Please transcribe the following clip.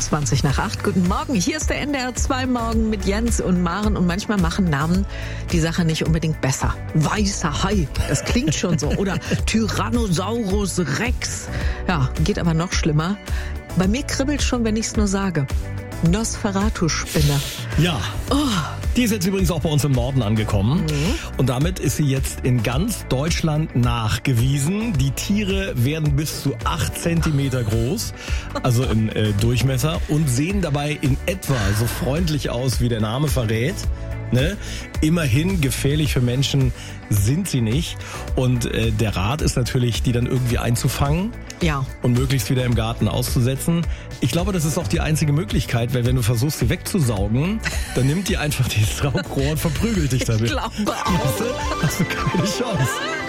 20 nach 8. Guten Morgen, hier ist der NDR 2 Morgen mit Jens und Maren. Und manchmal machen Namen die Sache nicht unbedingt besser. Weißer Hai, das klingt schon so. Oder Tyrannosaurus Rex. Ja, geht aber noch schlimmer. Bei mir kribbelt schon, wenn ich es nur sage. Nosferatu-Spinne. Ja. Oh. Die ist jetzt übrigens auch bei uns im Norden angekommen. Und damit ist sie jetzt in ganz Deutschland nachgewiesen. Die Tiere werden bis zu 8 Zentimeter groß, also im Durchmesser, und sehen dabei in etwa so freundlich aus, wie der Name verrät. Ne? Immerhin gefährlich für Menschen sind sie nicht. Und der Rat ist natürlich, die dann irgendwie einzufangen. Ja. Und möglichst wieder im Garten auszusetzen. Ich glaube, das ist auch die einzige Möglichkeit, weil wenn du versuchst, sie wegzusaugen, dann nimmt die einfach dieses Rauchrohr und verprügelt dich damit. Ich glaube auch. Hast du keine Chance.